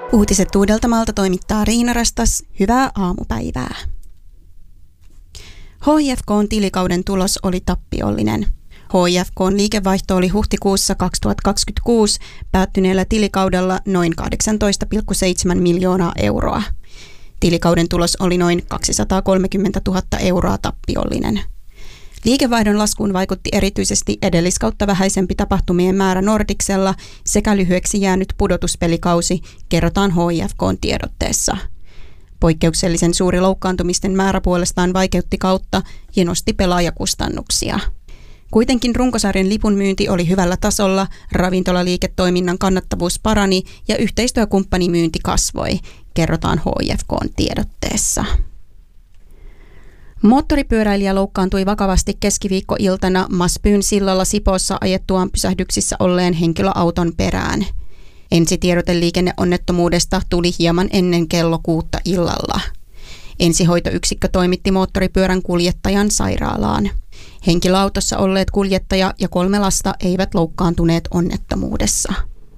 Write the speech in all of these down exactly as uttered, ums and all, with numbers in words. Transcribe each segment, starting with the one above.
Uutiset Uudeltamaalta toimittaa Riina Rastas. Hyvää aamupäivää. H I F K:n tilikauden tulos oli tappiollinen. H I F K:n liikevaihto oli huhtikuussa kaksituhattakaksikymmentäkuusi päättyneellä tilikaudella noin kahdeksantoista pilkku seitsemän miljoonaa euroa. Tilikauden tulos oli noin kaksisataakolmekymmentätuhatta euroa tappiollinen. Liikevaihdon laskuun vaikutti erityisesti edelliskautta vähäisempi tapahtumien määrä Nordicsella sekä lyhyeksi jäänyt pudotuspelikausi, kerrotaan H I F K:n tiedotteessa. Poikkeuksellisen suuri loukkaantumisten määrä puolestaan vaikeutti kautta ja nosti pelaajakustannuksia. Kuitenkin runkosarjan lipun myynti oli hyvällä tasolla, ravintolaliiketoiminnan kannattavuus parani ja yhteistyökumppanimyynti kasvoi, kerrotaan H I F K:n tiedotteessa. Moottoripyöräilijä loukkaantui vakavasti keskiviikkoiltana Maspyyn sillalla Sipoossa ajettuaan pysähdyksissä olleen henkilöauton perään. Ensitiedoteliikenneonnettomuudesta tuli hieman ennen kello kuutta illalla. Ensihoitoyksikkö toimitti moottoripyörän kuljettajan sairaalaan. Henkilöautossa olleet kuljettaja ja kolme lasta eivät loukkaantuneet onnettomuudessa.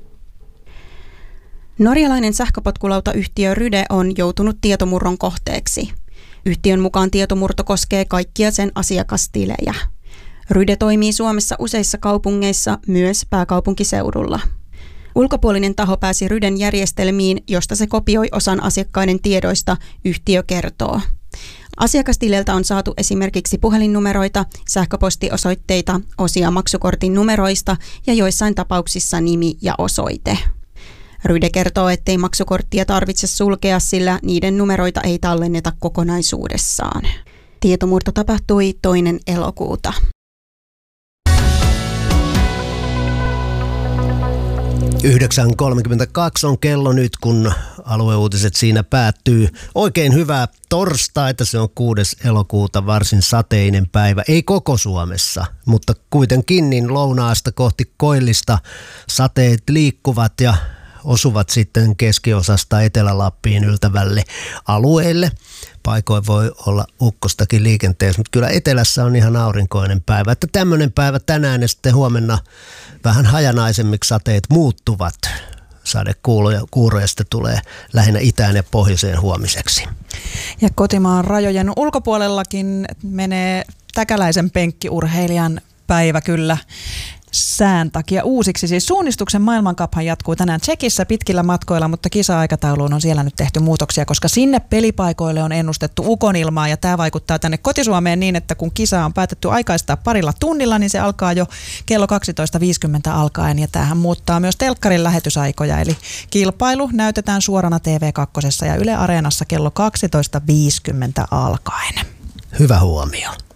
Norjalainen sähköpotkulautayhtiö Ryde on joutunut tietomurron kohteeksi. Yhtiön mukaan tietomurto koskee kaikkia sen asiakastilejä. Ryde toimii Suomessa useissa kaupungeissa, myös pääkaupunkiseudulla. Ulkopuolinen taho pääsi Ryden järjestelmiin, josta se kopioi osan asiakkaiden tiedoista, yhtiö kertoo. Asiakastililtä on saatu esimerkiksi puhelinnumeroita, sähköpostiosoitteita, osia maksukortin numeroista ja joissain tapauksissa nimi ja osoite. Ryde kertoo, ettei maksukorttia tarvitse sulkea, sillä niiden numeroita ei tallenneta kokonaisuudessaan. Tietomurto tapahtui toinen elokuuta. yhdeksän kolmekymmentäkaksi on kello nyt, kun alueuutiset siinä päättyy. Oikein hyvää torstaita, se on kuudes elokuuta, varsin sateinen päivä. Ei koko Suomessa, mutta kuitenkin niin lounaasta kohti koillista sateet liikkuvat ja osuvat sitten keskiosasta Etelä-Lappiin yltävälle alueelle. Paikoin voi olla ukkostakin liikenteessä, mutta kyllä etelässä on ihan aurinkoinen päivä. Että tämmöinen päivä tänään ja sitten huomenna vähän hajanaisemmiksi sateet muuttuvat. Sadekuuroja sitten tulee lähinnä itään ja pohjoiseen huomiseksi. Ja kotimaan rajojen ulkopuolellakin menee täkäläisen penkkiurheilijan päivä kyllä sään takia uusiksi. Siis suunnistuksen maailmancuphan jatkuu tänään Tšekissä pitkillä matkoilla, mutta kisa-aikatauluun on siellä nyt tehty muutoksia, koska sinne pelipaikoille on ennustettu ukonilmaa ja tämä vaikuttaa tänne kotisuomeen niin, että kun kisa on päätetty aikaistaa parilla tunnilla, niin se alkaa jo kello kaksitoista viisikymmentä alkaen ja tämähän muuttaa myös telkkarin lähetysaikoja, eli kilpailu näytetään suorana T V kaksi ja Yle Areenassa kello kaksitoista viisikymmentä alkaen. Hyvä huomio.